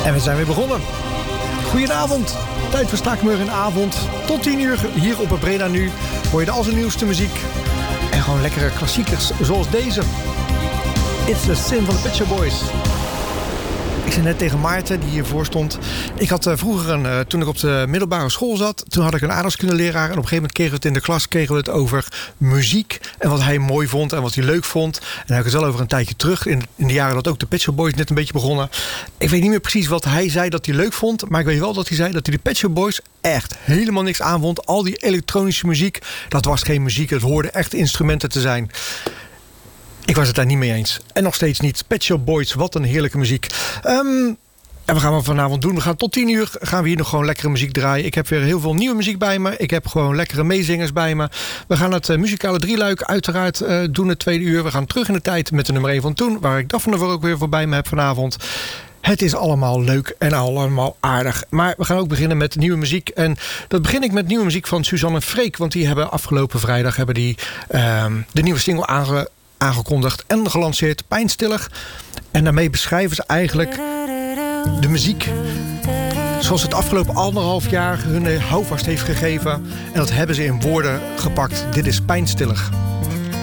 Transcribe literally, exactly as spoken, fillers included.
En we zijn weer begonnen. Goedenavond. Tijd voor Staakmeur in de avond. Tot tien uur hier op Breda Nu hoor je de allernieuwste muziek. En gewoon lekkere klassiekers zoals deze. It's the Sin van de Pet Shop Boys. Ik zei net tegen Maarten, die hiervoor stond. Ik had uh, vroeger, een, uh, toen ik op de middelbare school zat, toen had ik een aardrijkskundeleraar. En op een gegeven moment kregen we het in de klas kregen we het over muziek. En wat hij mooi vond en wat hij leuk vond. En dan heb ik het wel over een tijdje terug. In, in de jaren dat ook de Pet Shop Boys net een beetje begonnen. Ik weet niet meer precies wat hij zei dat hij leuk vond. Maar ik weet wel dat hij zei dat hij de Pet Shop Boys echt helemaal niks aanvond. Al die elektronische muziek, dat was geen muziek. Het hoorde echt instrumenten te zijn. Ik was het daar niet mee eens. En nog steeds niet. Pet Shop Boys, wat een heerlijke muziek. Um, en we gaan wat vanavond doen. We gaan tot tien uur gaan we hier nog gewoon lekkere muziek draaien. Ik heb weer heel veel nieuwe muziek bij me. Ik heb gewoon lekkere meezingers bij me. We gaan het uh, muzikale drieluik uiteraard uh, doen het tweede uur. We gaan terug in de tijd met de nummer één van toen. Waar ik Daphne voor ook weer voorbij me heb vanavond. Het is allemaal leuk en allemaal aardig. Maar we gaan ook beginnen met nieuwe muziek. En dat begin ik met nieuwe muziek van Suzanne en Freek. Want die hebben afgelopen vrijdag hebben die, uh, de nieuwe single aange aangekondigd en gelanceerd, Pijnstiller. En daarmee beschrijven ze eigenlijk de muziek zoals het afgelopen anderhalf jaar hun houvast heeft gegeven. En dat hebben ze in woorden gepakt. Dit is Pijnstiller.